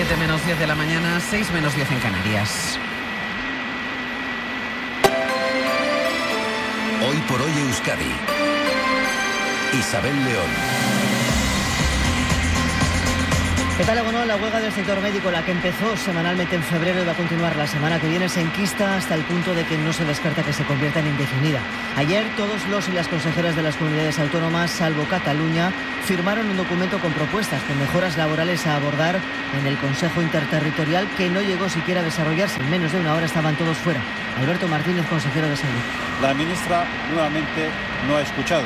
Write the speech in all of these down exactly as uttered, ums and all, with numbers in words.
siete menos diez de la mañana, seis menos diez en Canarias. Hoy por hoy Euskadi. Isabel León. ¿Qué tal, Egunon? La huelga del sector médico, la que empezó semanalmente en febrero y va a continuar la semana que viene, se enquista hasta el punto de que no se descarta que se convierta en indefinida. Ayer todos los y las consejeras de las comunidades autónomas, salvo Cataluña, firmaron un documento con propuestas, con mejoras laborales a abordar en el Consejo Interterritorial, que no llegó siquiera a desarrollarse. En menos de una hora estaban todos fuera. Alberto Martínez, consejero de Salud. La ministra nuevamente no ha escuchado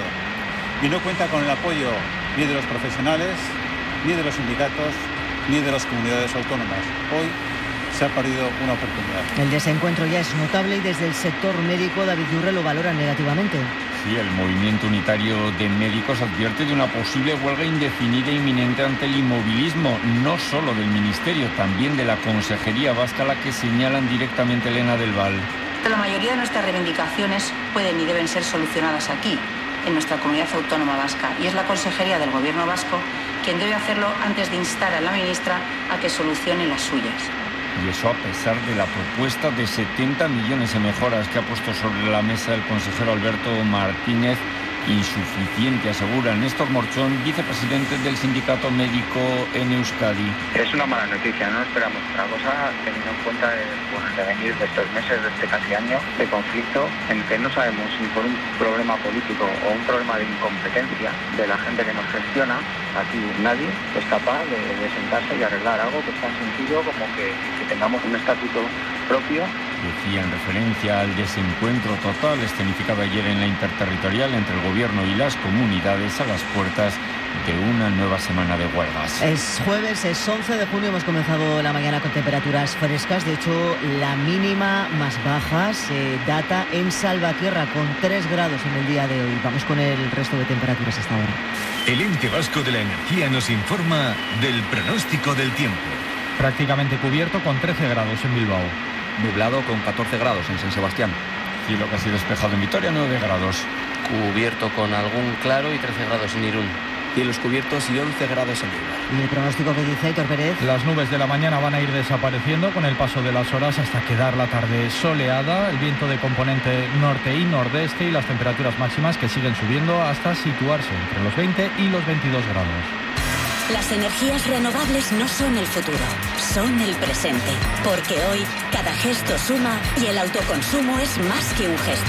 y no cuenta con el apoyo ni de los profesionales, ni de los sindicatos, ni de las comunidades autónomas. Hoy se ha perdido una oportunidad. El desencuentro ya es notable y desde el sector médico David Yurre lo valora negativamente. Sí, el movimiento unitario de médicos advierte de una posible huelga indefinida e inminente ante el inmovilismo, no solo del Ministerio, también de la Consejería Vasca, a la que señalan directamente Elena del Val. La mayoría de nuestras reivindicaciones pueden y deben ser solucionadas aquí, en nuestra comunidad autónoma vasca, y es la Consejería del Gobierno vasco quien debe hacerlo antes de instar a la ministra a que solucione las suyas. Y eso a pesar de la propuesta de setenta millones en mejoras que ha puesto sobre la mesa el consejero Alberto Martínez, insuficiente, asegura Néstor Morchón, vicepresidente del Sindicato Médico en Euskadi. Es una mala noticia, no esperamos otra cosa, teniendo en cuenta el, bueno, el devenir de estos meses, de este casi año de conflicto, en que no sabemos si por un problema político o un problema de incompetencia de la gente que nos gestiona, aquí nadie es capaz de, de sentarse y arreglar algo que es tan sencillo como que, que tengamos un estatuto propio. Decía en referencia al desencuentro total escenificado ayer en la Interterritorial entre el Gobierno y las comunidades a las puertas de una nueva semana de huelgas. Es jueves, es once de junio, hemos comenzado la mañana con temperaturas frescas. De hecho, la mínima más baja se data en Salvatierra, con tres grados en el día de hoy. Vamos con el resto de temperaturas hasta ahora. El Ente Vasco de la Energía nos informa del pronóstico del tiempo. Prácticamente cubierto con trece grados en Bilbao. Nublado con catorce grados en San Sebastián. Cielo casi despejado en Vitoria, nueve grados. Cubierto con algún claro y trece grados en Irún. Cielos cubiertos y once grados en Bilbao. ¿Y el pronóstico que dice Aitor Pérez? Las nubes de la mañana van a ir desapareciendo con el paso de las horas hasta quedar la tarde soleada, el viento de componente norte y nordeste y las temperaturas máximas que siguen subiendo hasta situarse entre los veinte y los veintidós grados. Las energías renovables no son el futuro, son el presente. Porque hoy cada gesto suma y el autoconsumo es más que un gesto.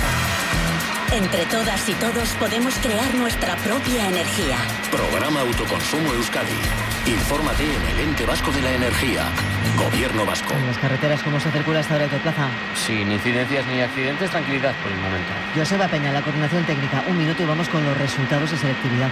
Entre todas y todos podemos crear nuestra propia energía. Programa Autoconsumo Euskadi. Infórmate en el Ente Vasco de la Energía. Gobierno Vasco. En las carreteras, ¿cómo se circula esta hora de Autoplaza? Sin incidencias ni accidentes, tranquilidad por el momento. Joseba Peña, la coordinación técnica. Un minuto y vamos con los resultados de selectividad.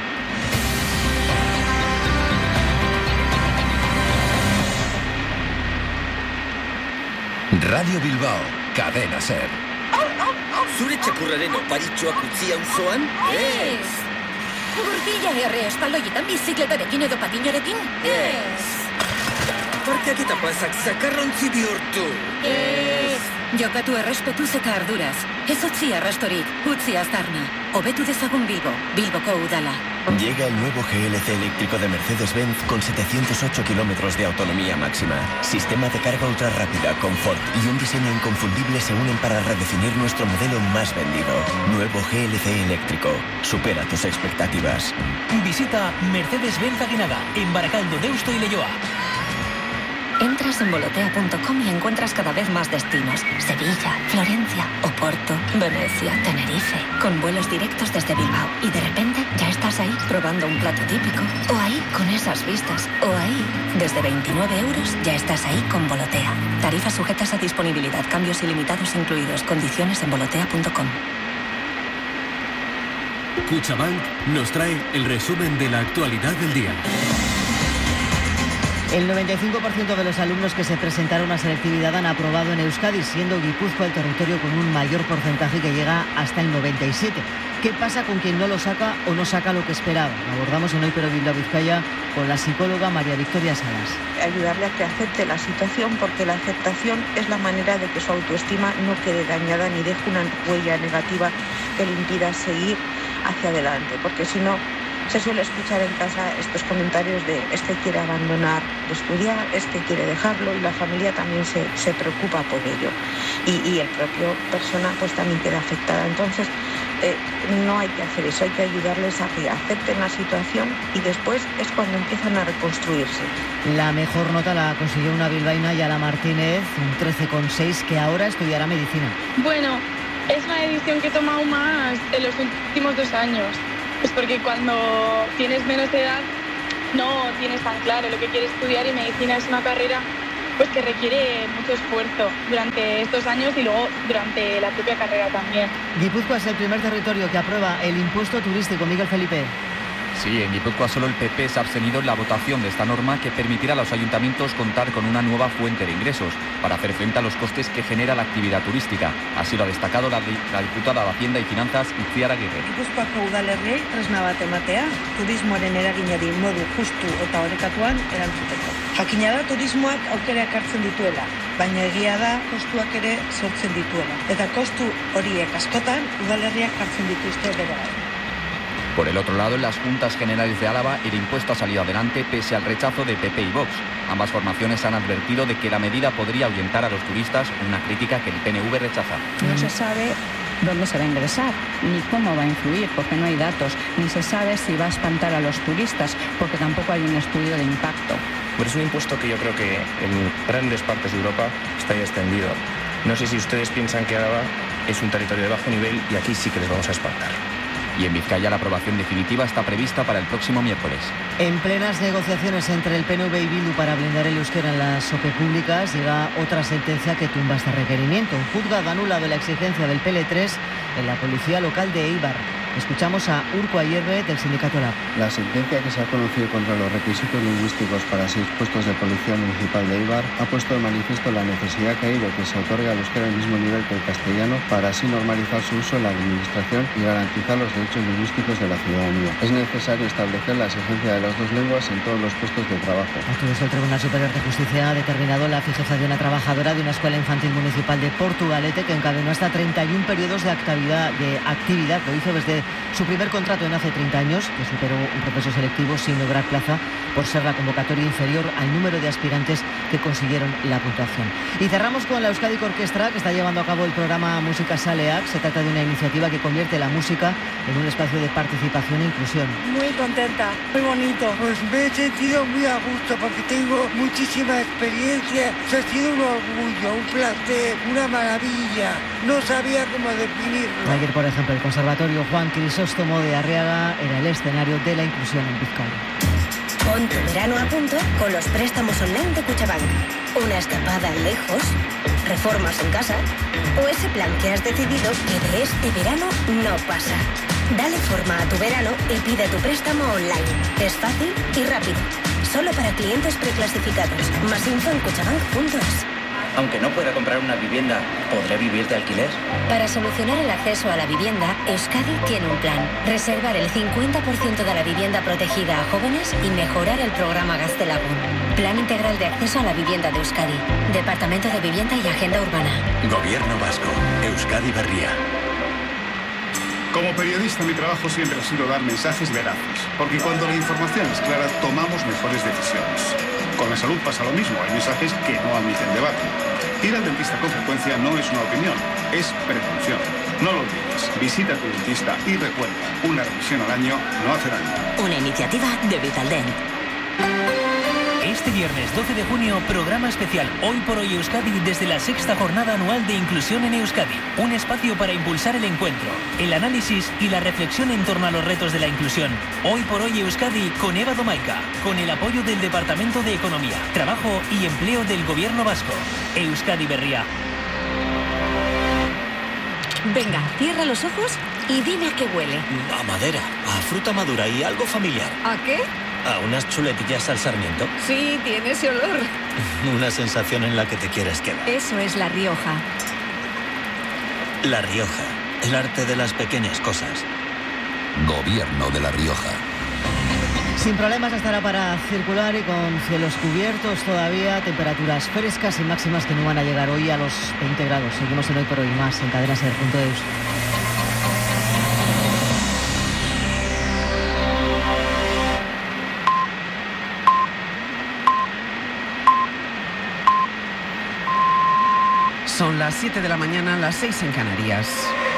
Radio Bilbao, Cadena Ser. Zure txakurraren oparitxoak utzi auzoan? Ez! Gurpila herre espaldoietan bizikletarekin edo patinorekin? Ez! Parkeak eta plazak zakarrontzi bihurtu? Ez! Jokatu errespetuz eta arduraz. Ez utzi arrastorik, utzi aztarna. Hobetu dezagun Bilbo, Bilboko udala. Llega el nuevo G L C eléctrico de Mercedes-Benz con setecientos ocho kilómetros de autonomía máxima. Sistema de carga ultra rápida, confort y un diseño inconfundible se unen para redefinir nuestro modelo más vendido. Nuevo G L C eléctrico. Supera tus expectativas. Visita Mercedes-Benz Aguinaga, en Baracaldo, Deusto y Leioa. Entras en volotea punto com y encuentras cada vez más destinos. Sevilla, Florencia, Oporto, Venecia, Tenerife. Con vuelos directos desde Bilbao. Y de repente ya estás ahí probando un plato típico. O ahí con esas vistas. O ahí, desde veintinueve euros, ya estás ahí con Volotea. Tarifas sujetas a disponibilidad. Cambios ilimitados incluidos. Condiciones en volotea punto com. Cuchabank nos trae el resumen de la actualidad del día. El noventa y cinco por ciento de los alumnos que se presentaron a selectividad han aprobado en Euskadi, siendo Guipúzcoa el territorio con un mayor porcentaje que llega hasta el noventa y siete por ciento. ¿Qué pasa con quien no lo saca o no saca lo que esperaba? Lo abordamos en Hoy Pero Bilbao Vizcaya con la psicóloga María Victoria Salas. Ayudarle a que acepte la situación, porque la aceptación es la manera de que su autoestima no quede dañada ni deje una huella negativa que le impida seguir hacia adelante, porque si no Se suele escuchar en casa estos comentarios de este quiere abandonar de estudiar, este quiere dejarlo, y la familia también se, se preocupa por ello. Y, y el propio persona pues también queda afectada. Entonces, eh, no hay que hacer eso, hay que ayudarles a que acepten la situación y después es cuando empiezan a reconstruirse. La mejor nota la consiguió una bilbaína, Yala Martínez, un trece coma seis, que ahora estudiará medicina. Bueno, es una decisión que he tomado más en los últimos dos años. Pues porque cuando tienes menos edad no tienes tan claro lo que quieres estudiar, y medicina es una carrera pues que requiere mucho esfuerzo durante estos años y luego durante la propia carrera también. Guipúzcoa es el primer territorio que aprueba el impuesto turístico. Miguel Felipe. Sí, en Guipúzcoa solo el P P se ha abstenido en la votación de esta norma que permitirá a los ayuntamientos contar con una nueva fuente de ingresos para hacer frente a los costes que genera la actividad turística. Así lo ha destacado la, la diputada de Hacienda y Finanzas, Itziar Aguirre. Gipuzkoako udalerriei tresna bat ematea, turismoaren eraginari modu justu eta orekatuan erantzuteko. Jakina da turismoak aukerak hartzen dituela, baina egia da kostuak ere sortzen dituela. Eta kostu horiek askotan udalerriak hartzen dituzte bere gain. Por el otro lado, en las Juntas Generales de Álava, el impuesto ha salido adelante pese al rechazo de P P y Vox. Ambas formaciones han advertido de que la medida podría ahuyentar a los turistas, una crítica que el P N V rechaza. No se sabe dónde se va a ingresar, ni cómo va a influir, porque no hay datos, ni se sabe si va a espantar a los turistas, porque tampoco hay un estudio de impacto. Pero es un impuesto que yo creo que en grandes partes de Europa está ya extendido. No sé si ustedes piensan que Álava es un territorio de bajo nivel y aquí sí que les vamos a espantar. Y en Vizcaya la aprobación definitiva está prevista para el próximo miércoles. En plenas negociaciones entre el P N V y Bildu para blindar el euskera en las O P E públicas, llega otra sentencia que tumba este requerimiento. Un juzgado ha anulado la exigencia del P L tres en la policía local de Eibar. Escuchamos a Urko Ayerbe del sindicato L A B. La sentencia que se ha conocido contra los requisitos lingüísticos para seis puestos de policía municipal de Eibar ha puesto de manifiesto la necesidad que hay de que se otorgue al euskera el mismo nivel que el castellano para así normalizar su uso en la administración y garantizar los derechos lingüísticos de la ciudadanía. Es necesario establecer la exigencia de las dos lenguas en todos los puestos de trabajo. A todo esto, el Tribunal Superior de Justicia ha determinado la fijeza de una trabajadora de una escuela infantil municipal de Portugalete que encadenó hasta treinta y un periodos de actividad, de actividad. Lo hizo desde su primer contrato en hace treinta años, que superó un proceso selectivo sin lograr plaza por ser la convocatoria inferior al número de aspirantes que consiguieron la puntuación. Y cerramos con la Euskadi Orquestra, que está llevando a cabo el programa Música Saleak. Se trata de una iniciativa que convierte la música en un espacio de participación e inclusión. Muy contenta, muy bonito. Pues me he sentido muy a gusto porque tengo muchísima experiencia. Ha sido un orgullo, un placer, una maravilla. No sabía cómo definirlo. Ayer, por ejemplo, el Conservatorio Juan Crisóstomo de Arriaga era el escenario de la inclusión en Vizcaya. Pon tu verano a punto con los préstamos online de Cuchabank. Una escapada lejos, reformas en casa o ese plan que has decidido que de este verano no pasa. Dale forma a tu verano y pide tu préstamo online. Es fácil y rápido. Solo para clientes preclasificados. Más info en cuchabank punto es. Aunque no pueda comprar una vivienda, ¿podré vivir de alquiler? Para solucionar el acceso a la vivienda, Euskadi tiene un plan. Reservar el cincuenta por ciento de la vivienda protegida a jóvenes y mejorar el programa Gaztelagun. Plan integral de acceso a la vivienda de Euskadi. Departamento de Vivienda y Agenda Urbana. Gobierno Vasco. Euskadi Berria. Como periodista, mi trabajo siempre ha sido dar mensajes veraces, porque cuando la información es clara, tomamos mejores decisiones. Con la salud pasa lo mismo, hay mensajes que no admiten debate. Ir al dentista con frecuencia no es una opinión, es prevención. No lo olvides, visita a tu dentista y recuerda, una revisión al año no hace daño. Una iniciativa de Vitaldent. Este viernes doce de junio, programa especial Hoy por Hoy Euskadi desde la sexta jornada anual de inclusión en Euskadi. Un espacio para impulsar el encuentro, el análisis y la reflexión en torno a los retos de la inclusión. Hoy por Hoy Euskadi con Eva Domaica, con el apoyo del Departamento de Economía, Trabajo y Empleo del Gobierno Vasco. Euskadi Berria. Venga, cierra los ojos y dime a qué huele. A madera, a fruta madura y algo familiar. ¿A qué? A unas chuletillas al sarmiento. Sí, tiene ese olor. Una sensación en la que te quieres quedar. Eso es La Rioja. La Rioja, el arte de las pequeñas cosas. Gobierno de La Rioja. Sin problemas estará para circular y con cielos cubiertos todavía, temperaturas frescas y máximas que no van a llegar hoy a los veinte grados. Seguimos en Hoy por Hoy más en cadena ser punto eus. Son las siete de la mañana, las seis en Canarias.